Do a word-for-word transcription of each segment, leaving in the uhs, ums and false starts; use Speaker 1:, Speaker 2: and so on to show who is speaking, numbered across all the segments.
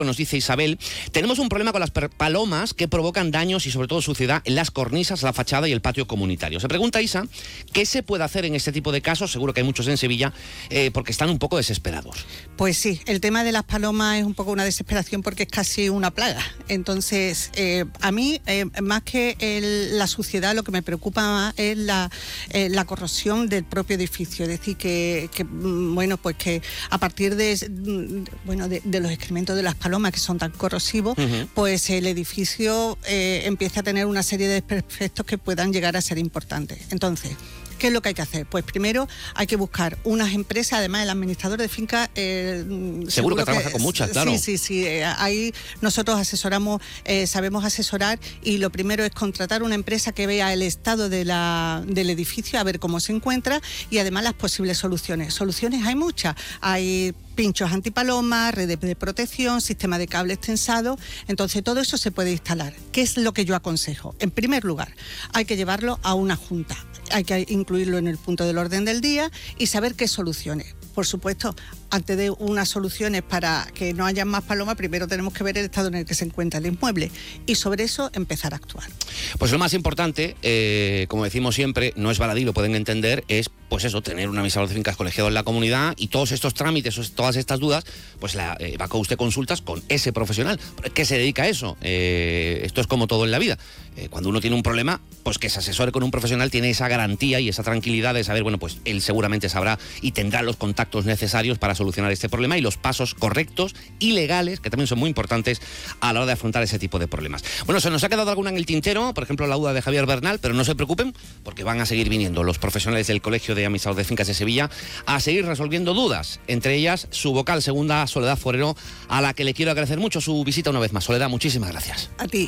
Speaker 1: Nos dice Isabel, tenemos un problema con las palomas que provocan daños y sobre todo suciedad en las cornisas, la fachada y el patio comunitario. Se pregunta Isa, ¿qué se puede hacer en este tipo de casos? Seguro que hay muchos en Sevilla, eh, porque están un poco desesperados.
Speaker 2: Pues sí, el tema de las palomas es un poco una desesperación porque es casi una plaga. Entonces, eh, a mí, eh, más que el, la suciedad, lo que me preocupa más es la, eh, la corrosión del propio edificio. Es decir, que, que bueno, pues que a partir de, bueno, de, de los excrementos de las palomas, que son tan corrosivos, uh-huh. pues el edificio eh, empieza a tener una serie de desperfectos que puedan llegar a ser importantes. Entonces, ¿qué es lo que hay que hacer? Pues primero hay que buscar unas empresas, además el administrador de finca... Eh,
Speaker 1: seguro, seguro que trabaja que, con muchas, claro.
Speaker 2: Sí, sí, sí. Eh, ahí nosotros asesoramos, eh, sabemos asesorar, y lo primero es contratar una empresa que vea el estado de la, del edificio, a ver cómo se encuentra, y además las posibles soluciones. Soluciones hay muchas. Hay pinchos antipalomas, redes de protección, sistema de cables tensados. Entonces todo eso se puede instalar. ¿Qué es lo que yo aconsejo? En primer lugar, hay que llevarlo a una junta. Hay que incluirlo en el punto del orden del día y saber qué soluciones. Por supuesto, antes de unas soluciones para que no haya más palomas, primero tenemos que ver el estado en el que se encuentra el inmueble y sobre eso empezar a actuar.
Speaker 1: Pues lo más importante, eh, como decimos siempre, no es baladí, lo pueden entender, es pues eso, tener un administrador de fincas colegiado en la comunidad y todos estos trámites, todas estas dudas, pues la, eh, va con usted consultas con ese profesional que se dedica a eso. Eh, esto es como todo en la vida. Eh, cuando uno tiene un problema, pues que se asesore con un profesional tiene esa garantía y esa tranquilidad de saber, bueno, pues él seguramente sabrá y tendrá los contactos necesarios para solucionar este problema y los pasos correctos y legales, que también son muy importantes a la hora de afrontar ese tipo de problemas. Bueno, se nos ha quedado alguna en el tintero, por ejemplo la duda de Javier Bernal, pero no se preocupen porque van a seguir viniendo los profesionales del Colegio de Administradores de Fincas de Sevilla a seguir resolviendo dudas, entre ellas su vocal segunda, Soledad Forero, a la que le quiero agradecer mucho su visita una vez más. Soledad, muchísimas gracias.
Speaker 2: A ti.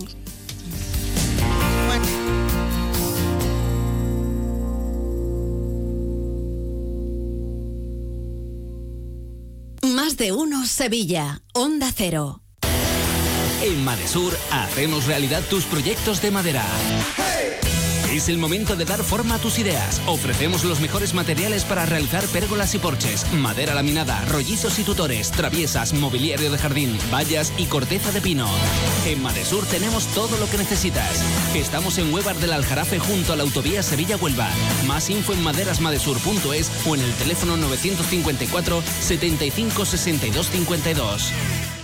Speaker 3: Más de uno Sevilla, Onda Cero.
Speaker 4: En Madesur hacemos realidad tus proyectos de madera. Es el momento de dar forma a tus ideas. Ofrecemos los mejores materiales para realizar pérgolas y porches, madera laminada, rollizos y tutores, traviesas, mobiliario de jardín, vallas y corteza de pino. En Madesur tenemos todo lo que necesitas. Estamos en Huevar del Aljarafe junto a la autovía Sevilla-Huelva. Más info en maderasmadesur punto es o en el teléfono novecientos cincuenta y cuatro setenta y cinco sesenta y dos cincuenta y dos.